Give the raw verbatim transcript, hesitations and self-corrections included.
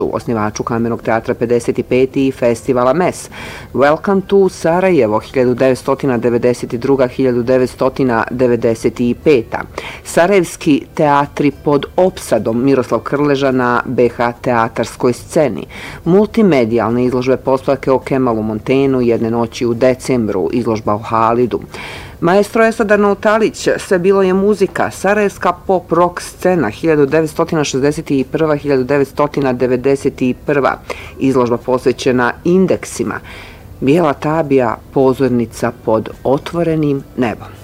osnivaču Kamenog teatra pedeset pet i festivala M E S. Welcome to Sarajevo hiljadu devetsto devedeset druga do hiljadu devetsto devedeset peta. Sarajevski teatri pod opsadom Miroslav Krleža na B H teatarskoj sceni. Multimedijalne izložbe postavke o Kemalu Montaigneu, Jedne noći u decembru, izložba o Halidu. Maestro Esad Arnautalić, Sve bilo je muzika, sarajevska pop rock scena hiljadu devetsto šezdeset prva do hiljadu devetsto devedeset prva, izložba posvećena indeksima, Bijela tabija, pozornica pod otvorenim nebom.